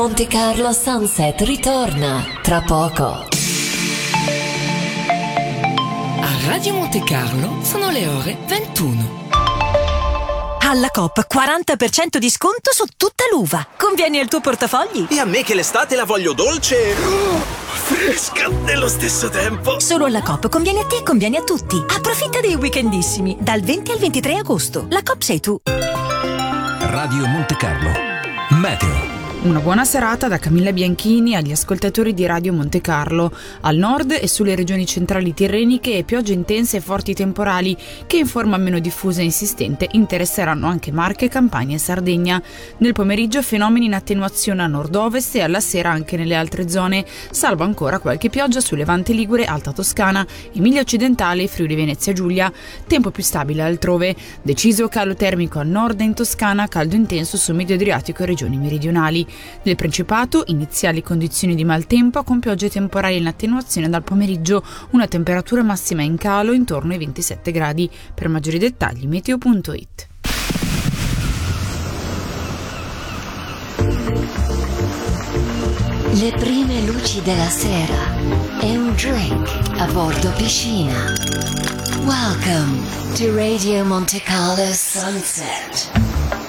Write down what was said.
Monte Carlo Sunset ritorna tra poco. A Radio Monte Carlo sono le ore 21. Alla Coop 40% di sconto su tutta l'uva. Convieni al tuo portafogli. E a me che l'estate la voglio dolce, fresca nello stesso tempo. Solo alla Coop conviene a te e conviene a tutti. Approfitta dei weekendissimi dal 20 al 23 agosto. La Coop sei tu. Radio Monte Carlo Meteo. Una buona serata da Camilla Bianchini agli ascoltatori di Radio Monte Carlo. Al nord e sulle regioni centrali tirreniche piogge intense e forti temporali che in forma meno diffusa e insistente interesseranno anche Marche, Campania e Sardegna. Nel pomeriggio fenomeni in attenuazione a nord-ovest e alla sera anche nelle altre zone, salvo ancora qualche pioggia su Levante Ligure, Alta Toscana, Emilia Occidentale e Friuli Venezia Giulia. Tempo più stabile altrove. Deciso calo termico al nord e in Toscana, caldo intenso su Medio Adriatico e regioni meridionali. Nel Principato, iniziali condizioni di maltempo con piogge temporali in attenuazione dal pomeriggio, una temperatura massima in calo intorno ai 27 gradi. Per maggiori dettagli meteo.it. Le prime luci della sera e un drink a bordo piscina. Welcome to Radio Monte Carlo Sunset.